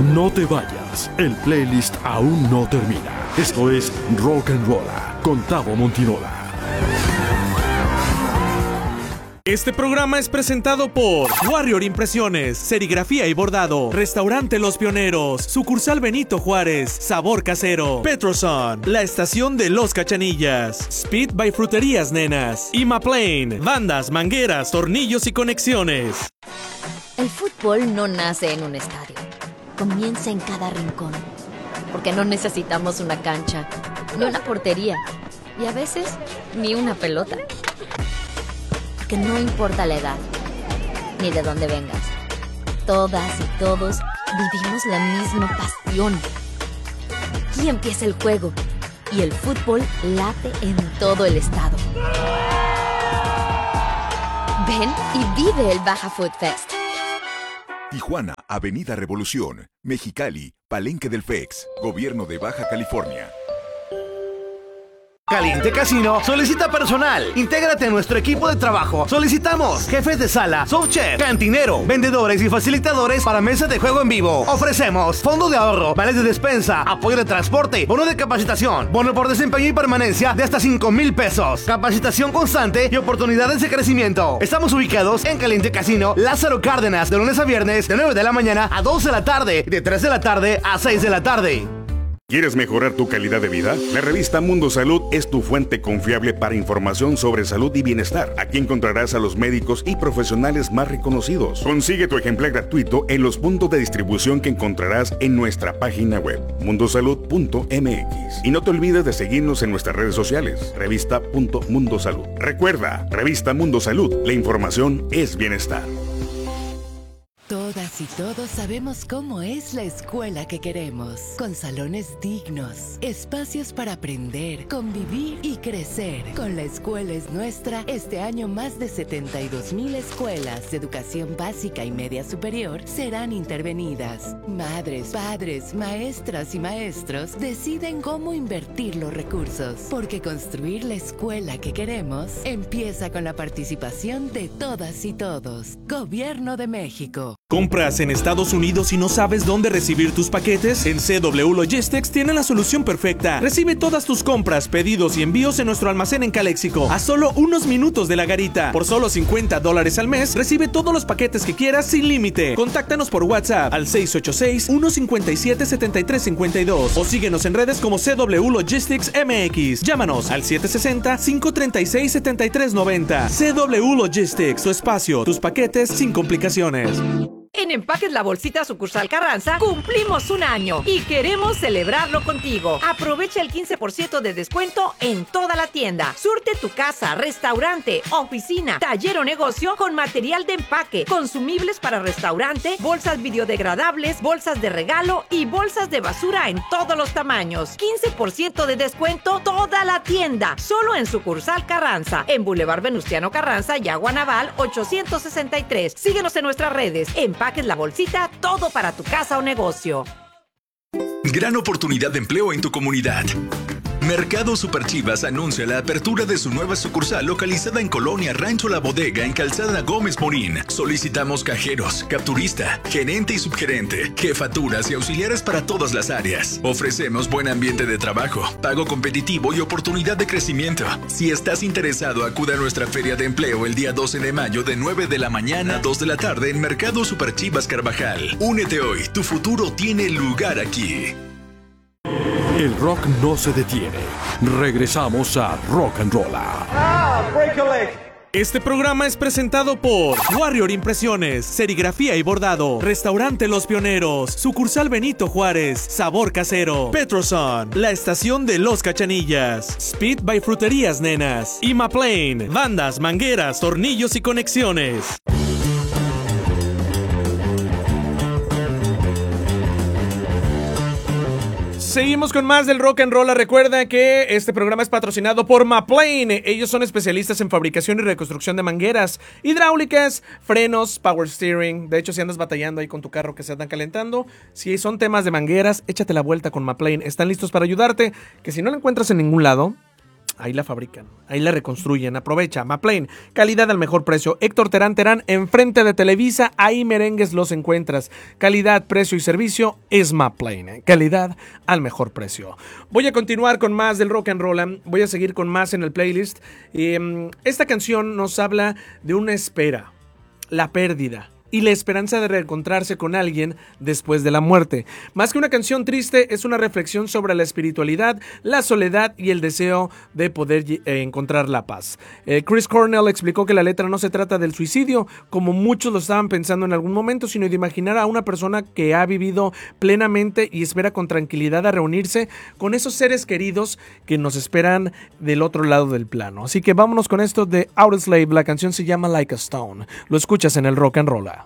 No te vayas, el playlist aún no termina. Esto es Rock and Rolla con Tavo Montinola. Este programa es presentado por Warrior Impresiones, Serigrafía y Bordado, Restaurante Los Pioneros, Sucursal Benito Juárez, Sabor Casero, Petroson, La Estación de Los Cachanillas, Speed by Fruterías Nenas, Imaplane, bandas, mangueras, tornillos y conexiones. El fútbol no nace en un estadio, comienza en cada rincón, porque no necesitamos una cancha, ni una portería, y a veces ni una pelota. Que no importa la edad, ni de dónde vengas. Todas y todos vivimos la misma pasión. Aquí empieza el juego y el fútbol late en todo el estado. Ven y vive el Baja Food Fest. Tijuana, Avenida Revolución, Mexicali, Palenque del FEX, Gobierno de Baja California. Caliente Casino solicita personal. Intégrate a nuestro equipo de trabajo. Solicitamos jefes de sala, subchef, cantinero, vendedores y facilitadores para mesas de juego en vivo. Ofrecemos fondo de ahorro, vales de despensa, apoyo de transporte, bono de capacitación, bono por desempeño y permanencia de hasta 5,000 pesos. Capacitación constante y oportunidades de crecimiento. Estamos ubicados en Caliente Casino, Lázaro Cárdenas, de lunes a viernes, de 9 de la mañana a 2 de la tarde, de 3 de la tarde a 6 de la tarde. ¿Quieres mejorar tu calidad de vida? La revista Mundo Salud es tu fuente confiable para información sobre salud y bienestar. Aquí encontrarás a los médicos y profesionales más reconocidos. Consigue tu ejemplar gratuito en los puntos de distribución que encontrarás en nuestra página web, mundosalud.mx. Y no te olvides de seguirnos en nuestras redes sociales, revista.mundosalud. Recuerda, revista Mundo Salud, la información es bienestar. Todas y todos sabemos cómo es la escuela que queremos, con salones dignos, espacios para aprender, convivir y crecer. Con La Escuela es Nuestra, este año más de 72,000 escuelas de educación básica y media superior serán intervenidas. Madres, padres, maestras y maestros deciden cómo invertir los recursos, porque construir la escuela que queremos empieza con la participación de todas y todos. Gobierno de México. ¿Compras en Estados Unidos y no sabes dónde recibir tus paquetes? En CW Logistics tienen la solución perfecta. Recibe todas tus compras, pedidos y envíos en nuestro almacén en Caléxico, a solo unos minutos de la garita. Por solo $50 al mes, recibe todos los paquetes que quieras sin límite. Contáctanos por WhatsApp al 686-157-7352 o síguenos en redes como CW Logistics MX. Llámanos al 760-536-7390. CW Logistics, tu espacio, tus paquetes sin complicaciones. En Empaques La Bolsita Sucursal Carranza cumplimos un año y queremos celebrarlo contigo. Aprovecha el 15% de descuento en toda la tienda. Surte tu casa, restaurante, oficina, taller o negocio con material de empaque, consumibles para restaurante, bolsas biodegradables, bolsas de regalo y bolsas de basura en todos los tamaños. 15% de descuento toda la tienda, solo en Sucursal Carranza, en Boulevard Venustiano Carranza y Agua Naval 863. Síguenos en nuestras redes. Empaques La Bolsita, todo para tu casa o negocio. Gran oportunidad de empleo en tu comunidad. Mercado Super Chivas anuncia la apertura de su nueva sucursal localizada en Colonia Rancho La Bodega en Calzada Gómez Morín. Solicitamos cajeros, capturista, gerente y subgerente, jefaturas y auxiliares para todas las áreas. Ofrecemos buen ambiente de trabajo, pago competitivo y oportunidad de crecimiento. Si estás interesado, acude a nuestra feria de empleo el día 12 de mayo de 9 de la mañana a 2 de la tarde en Mercado Super Chivas Carvajal. Únete hoy, tu futuro tiene lugar aquí. El rock no se detiene. Regresamos a Rock and Rolla. Este programa es presentado por Warrior Impresiones, Serigrafía y Bordado, Restaurante Los Pioneros, Sucursal Benito Juárez, Sabor Casero, Petroson, La Estación de Los Cachanillas, Speed by Fruterías Nenas, Imaplane, bandas, mangueras, tornillos y conexiones. Seguimos con más del Rock and Roll. Recuerda que este programa es patrocinado por Maplane. Ellos son especialistas en fabricación y reconstrucción de mangueras hidráulicas, frenos, power steering. De hecho, si andas batallando ahí con tu carro que se andan calentando, si son temas de mangueras, échate la vuelta con Maplane. Están listos para ayudarte, que si no lo encuentras en ningún lado, Ahí la fabrican, ahí la reconstruyen. Aprovecha, McLean, calidad al mejor precio. Héctor Terán Terán, enfrente de Televisa, ahí merengues los encuentras. Calidad, precio y servicio es McLean. Calidad al mejor precio. Voy a continuar con más del rock and roll. Voy a seguir con más en el playlist. Esta canción nos habla de una espera, la pérdida y la esperanza de reencontrarse con alguien después de la muerte. Más que una canción triste, es una reflexión sobre la espiritualidad, la soledad y el deseo de poder encontrar la paz. Chris Cornell explicó que la letra no se trata del suicidio, como muchos lo estaban pensando en algún momento, sino de imaginar a una persona que ha vivido plenamente y espera con tranquilidad a reunirse con esos seres queridos que nos esperan del otro lado del plano. Así que vámonos con esto de Audioslave. La canción se llama Like a Stone. Lo escuchas en el Rock and Roll.